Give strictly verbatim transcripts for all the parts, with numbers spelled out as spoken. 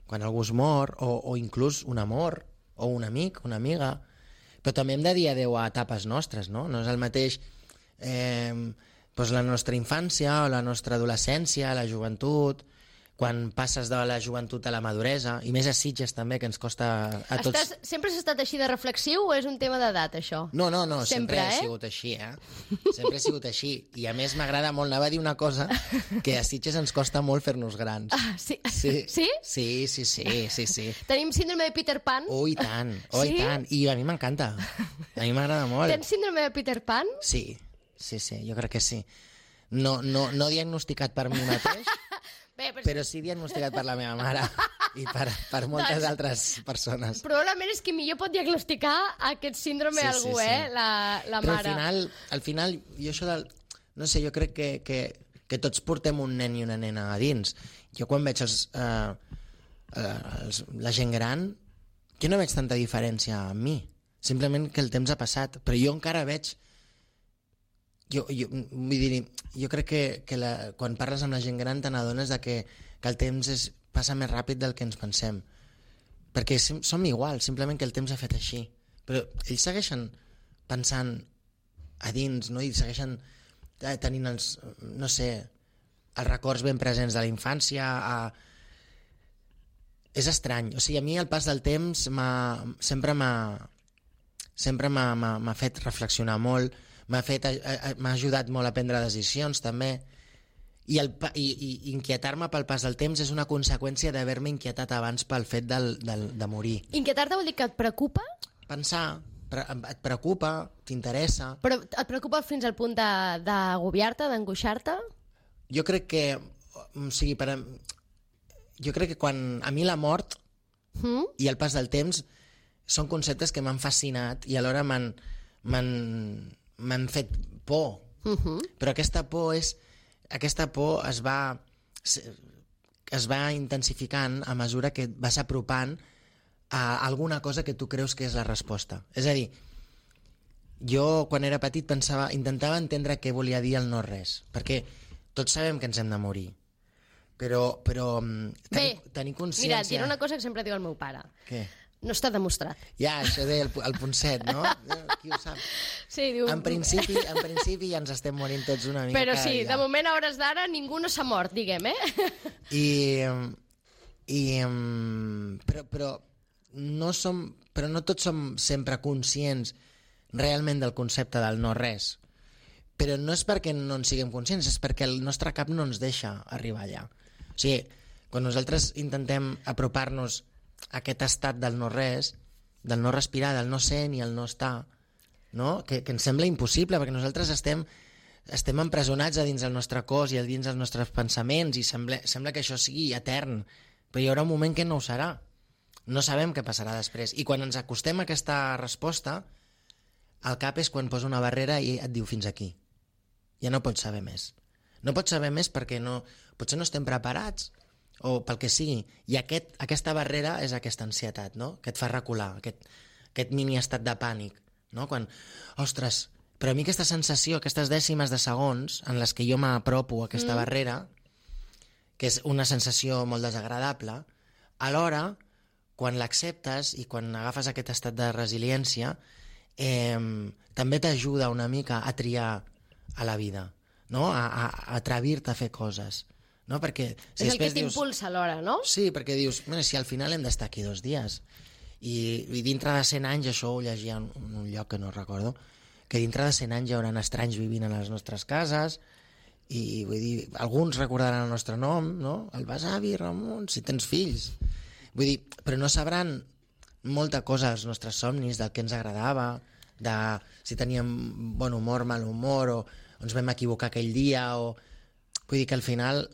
quan algú es mor, o, o inclús un amor, o un amic, una amiga, però també hem de dir adeu a etapes nostres, no? No és el mateix eh, doncs la nostra infància o la nostra adolescència, la joventut, quan passes de la joventut a la maduresa, i més a Sitges també, que ens costa a tots... Estàs, sempre has estat així de reflexiu o és un tema d'edat, això? No, no, no, sempre, Sempre, sempre he eh? sigut així, eh? Sempre he sigut així. I a més m'agrada molt, anava a dir una cosa, que a Sitges ens costa molt fer-nos grans. Ah, sí? Sí? Sí? Sí, sí, sí, sí, sí. Tenim síndrome de Peter Pan? Oh, i tant, oh, Sí? i tant. I a mi m'encanta. A mi m'agrada molt. Tens síndrome de Peter Pan? Sí, sí, sí, jo crec que sí. No, no, no diagnosticat per mi mateix, Bé, però... però sí diagnosticat per la meva mare i per, per moltes Doncs- altres persones. Probablement és qui millor pot diagnosticar aquest síndrome Sí, a sí, algú, sí. eh? La, la Però mare. al final, al final, jo això del... No sé, jo crec que, que, que tots portem un nen i una nena a dins. Jo quan veig els, eh, eh, els, la gent gran, jo no veig tanta diferència en mi. Simplement que el temps ha passat. Però jo encara veig... Jo, jo, vull dir, jo crec que, que la, quan parles amb la gent gran te n'adones de que, que el temps és, passa més ràpid del que ens pensem. Perquè som, som iguals, simplement que el temps ha fet així. Però ells segueixen pensant a dins, no? I segueixen eh, tenint els, no sé, els records ben presents de la infància. A... És estrany. O sigui, a mi el pas del temps m'ha, sempre m'ha sempre m'ha, m'ha, m'ha fet reflexionar molt, m'ha fet, m'ha ajudat molt a prendre decisions també, i, el, i, i inquietar-me pel pas del temps és una conseqüència d'haver-me inquietat abans pel fet del, del, de morir. Inquietar-te vol dir que et preocupa? Pensar, pre, et preocupa, t'interessa. Però et preocupa fins al punt de- d'agobiar-te, d'angoixar-te? Jo crec que, o sigui, per, a- jo crec que quan a mi la mort Mm? i el pas del temps són conceptes que m'han fascinat i alhora m'han m'han m'han fet por. Uh -huh. Però aquesta por és aquesta por es va es va intensificant a mesura que et vas apropant a alguna cosa que tu creus que és la resposta. És a dir, jo quan era petit pensava, intentava entendre què volia dir el no res, perquè tots sabem que ens hem de morir, però, però tenir, Bé, tenir consciència... mira, et diré una cosa que sempre diu el meu pare. Què? No està demostrat. Ja, això del el punt set, no? Qui ho sap? Sí, diu... En principi, en principi ja ens estem morint tots una mica Però cada sí, dia. de moment, a hores d'ara, ningú no s'ha mort, diguem, eh? I, i però, però no som, però no tots som sempre conscients realment del concepte del no res. Però no és perquè no en siguem conscients, és perquè el nostre cap no ens deixa arribar allà. O sigui, quan nosaltres intentem apropar-nos a aquest estat del no res, del no respirar, del no ser ni el no estar, no? Que, que ens sembla impossible, perquè nosaltres estem, estem empresonats a dins del nostre cos i a dins dels nostres pensaments i sembla, sembla que això sigui etern, però hi haurà un moment que no ho serà. No sabem què passarà després. I quan ens acostem a aquesta resposta, el cap és quan posa una barrera i et diu fins aquí. Ja no pots saber més. No pots saber més perquè no, potser no estem preparats o pel que sigui. I aquest, aquesta barrera és aquesta ansietat, no? Que et fa recular, aquest, aquest mini estat de pànic. No? Quan, ostres, però a mi aquesta sensació, aquestes dècimes de segons en les que jo m'apropo a aquesta mm. barrera, que és una sensació molt desagradable, alhora, quan l'acceptes i quan agafes aquest estat de resiliència, eh, també t'ajuda una mica a triar a la vida, no? a, a, a atrevir-te a fer coses. No? Perquè, si és el que dius, t'impulsa alhora, no? Sí, perquè dius, bueno, si al final hem d'estar aquí dos dies i, i dintre de cent anys, això ho llegia en un lloc que no recordo, que dintre de cent anys hi haurà estranys vivint a les nostres cases i vull dir, alguns recordaran el nostre nom, no? El besavi Ramon, si tens fills, vull dir, però no sabran molta cosa dels nostres somnis, del que ens agradava, de si teníem bon humor, mal humor, o ens vam equivocar aquell dia, o vull dir que al final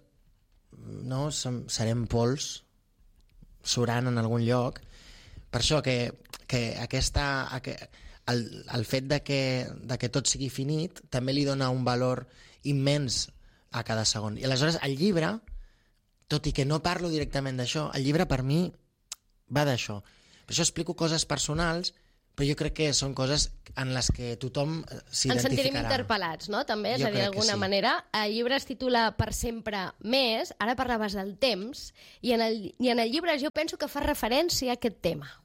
no, som, serem pols surant en algun lloc. Per això que, que aquesta, el, el fet de que, de que tot sigui finit també li dona un valor immens a cada segon. I aleshores el llibre, tot i que no parlo directament d'això, el llibre per mi va d'això. Per això explico coses personals, però jo crec que són coses en les que tothom s'identificarà. Ens sentirem interpel·lats, no? També, és Jo a dir, crec que d'alguna sí. manera. El llibre es titula Per sempre més, ara parlaves del temps, i en el, i en el llibre jo penso que fa referència a aquest tema.